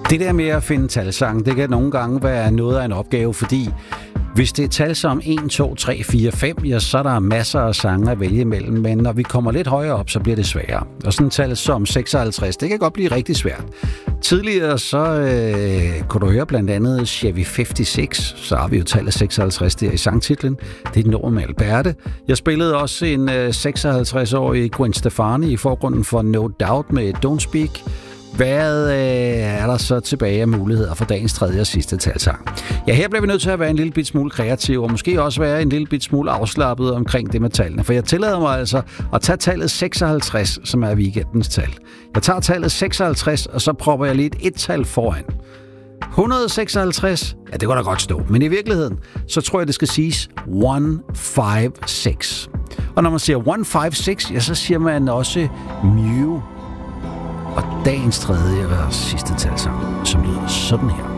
Det der med at finde talsange, det kan nogle gange være noget af en opgave, fordi hvis det er tal som 1, 2, 3, 4, 5, ja, så er der masser af sange at vælge imellem, men når vi kommer lidt højere op, så bliver det sværere. Og sådan et tal som 56, det kan godt blive rigtig svært. Tidligere så kunne du høre blandt andet Chevy 56, så har vi jo tallet 56 der i sangtitlen. Det er et nummer med Alberte. Jeg spillede også en 56-årig Gwen Stefani i forgrunden for No Doubt med Don't Speak. Hvad er der så tilbage af muligheder for dagens tredje og sidste talsang? Ja, her bliver vi nødt til at være en lille bit smule kreativ, og måske også være en lille bit smule afslappet omkring det med tallene. For jeg tillader mig altså at tage tallet 56, som er weekendens tal. Jeg tager tallet 56, og så propper jeg lige et tal foran. 156, ja, det kunne da godt stå. Men i virkeligheden, så tror jeg, det skal siges 156. Og når man siger 156, ja, så siger man også Mew. Og dagens tredje og sidste talsang, som lyder sådan her.